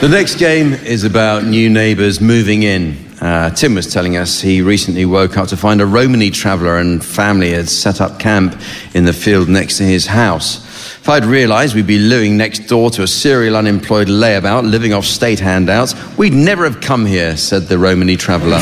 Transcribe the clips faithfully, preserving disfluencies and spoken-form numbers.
The next game is about new neighbours moving in. Uh, Tim was telling us he recently woke up to find a Romany traveller and family had set up camp in the field next to his house. If I'd realised we'd be living next door to a serial unemployed layabout living off state handouts, we'd never have come here, said the Romany traveller.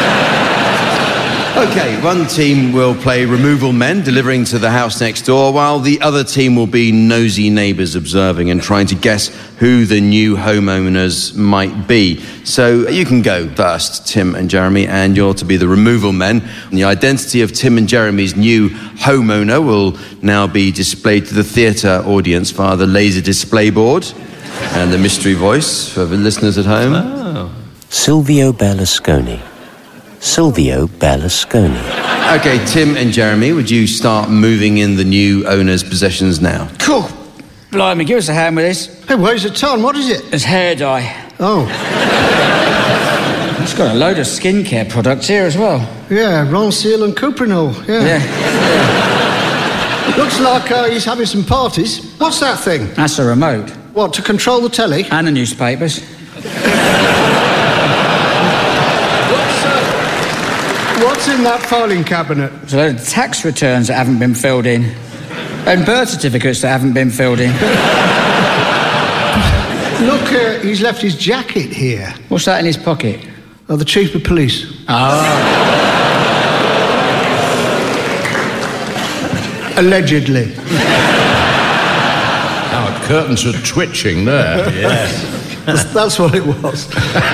OK, one team will play removal men, delivering to the house next door, while the other team will be nosy neighbours observing and trying to guess who the new homeowners might be. So you can go first, Tim and Jeremy, and you're to be the removal men. And the identity of Tim and Jeremy's new homeowner will now be displayed to the theatre audience via the laser display board and the mystery voice for the listeners at home. Oh. Silvio Berlusconi. Silvio Berlusconi. OK, Tim and Jeremy, would you start moving in the new owner's possessions now? Cool. Blimey, give us a hand with this. Hey, where's it on? What is it? It's hair dye. Oh. It's got a load of skincare products here as well. Yeah, Ronseal and Cuprinol, yeah. Yeah. yeah. Looks like uh, he's having some parties. What's that thing? That's a remote. What, to control the telly? And the newspapers. What's in that filing cabinet? There's a load of tax returns that haven't been filled in. And birth certificates that haven't been filled in. Look, uh, he's left his jacket here. What's that in his pocket? Oh, the chief of police. Oh. Allegedly. Our curtains are twitching there. Yes. that's, that's what it was.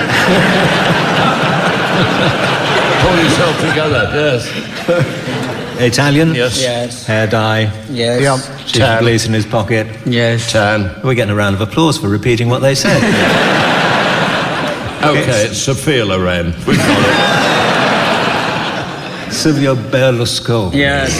Pull yourself together, yes. Italian? Yes. Yes. Hair dye? Yes. Yep. Chief of police in his pocket? Yes. Tan. We're getting a round of applause for repeating what they said. OK, it's Sophia Loren. We've got it. Silvio Berlusconi. Yes.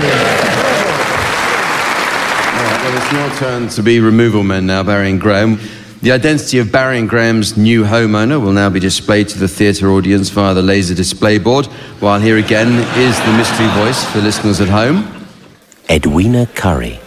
All right, well, it's your turn to be removal men now, Barry and Graham. The identity of Barry and Graham's new homeowner will now be displayed to the theatre audience via the laser display board, while here again is the mystery voice for listeners at home. Edwina Curry.